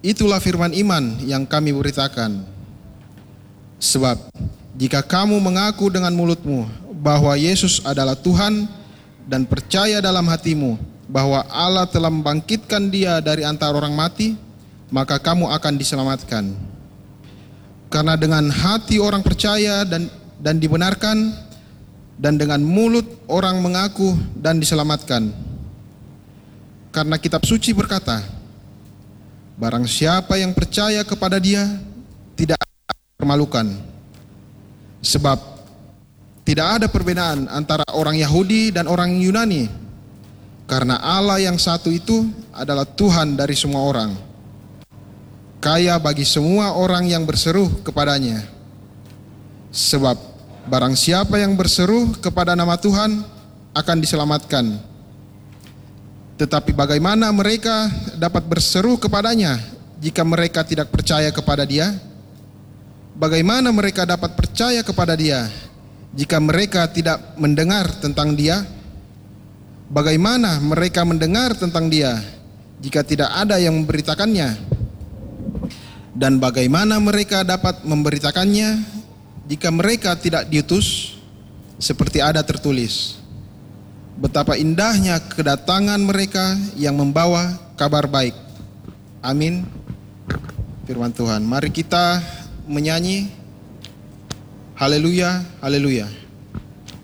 Itulah firman iman yang kami beritakan. Sebab jika kamu mengaku dengan mulutmu bahwa Yesus adalah Tuhan dan percaya dalam hatimu bahwa Allah telah membangkitkan Dia dari antara orang mati, maka kamu akan diselamatkan. Karena dengan hati orang percaya dan dibenarkan, dan dengan mulut orang mengaku dan diselamatkan. Karena kitab suci berkata, barang siapa yang percaya kepada Dia tidak akan dipermalukan. Sebab tidak ada perbedaan antara orang Yahudi dan orang Yunani, karena Allah yang satu itu adalah Tuhan dari semua orang, kaya bagi semua orang yang berseru kepadanya. Sebab barang siapa yang berseru kepada nama Tuhan akan diselamatkan. Tetapi bagaimana mereka dapat berseru kepadanya jika mereka tidak percaya kepada Dia? Bagaimana mereka dapat percaya kepada Dia jika mereka tidak mendengar tentang Dia? Bagaimana mereka mendengar tentang Dia jika tidak ada yang memberitakannya? Dan bagaimana mereka dapat memberitakannya jika mereka tidak diutus? Seperti ada tertulis, betapa indahnya kedatangan mereka yang membawa kabar baik. Amin. Firman Tuhan. Mari kita menyanyi haleluya, haleluya.